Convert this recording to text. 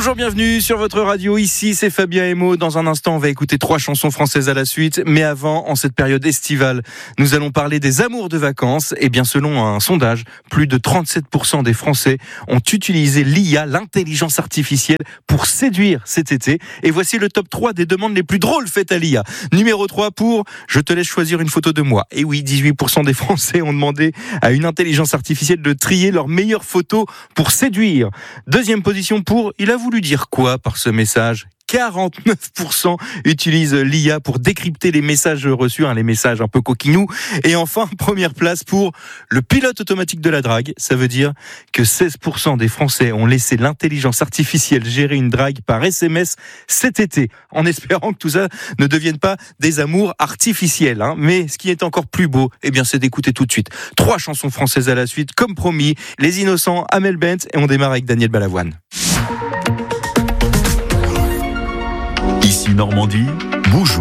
Bonjour, bienvenue sur votre radio. Ici, c'est Fabien et Maud. Dans un instant, on va écouter 3 chansons françaises à la suite. Mais avant, en cette période estivale, nous allons parler des amours de vacances. Et bien, selon un sondage, plus de 37% des Français ont utilisé l'IA, l'intelligence artificielle, pour séduire cet été. Et voici le top 3 des demandes les plus drôles faites à l'IA. Numéro 3 pour « Je te laisse choisir une photo de moi ». Et oui, 18% des Français ont demandé à une intelligence artificielle de trier leurs meilleures photos pour séduire. Deuxième position pour « Il a voulu dire quoi par ce message ?» 49% utilisent l'IA pour décrypter les messages reçus, les messages un peu coquinous. Et enfin, première place pour le pilote automatique de la drague. Ça veut dire que 16% des Français ont laissé l'intelligence artificielle gérer une drague par SMS cet été, en espérant que tout ça ne devienne pas des amours artificiels. Mais ce qui est encore plus beau, c'est d'écouter tout de suite 3 chansons françaises à la suite, comme promis, Les Innocents, Amel Bent, et on démarre avec Daniel Balavoine. Ici Normandie, Bougeoux.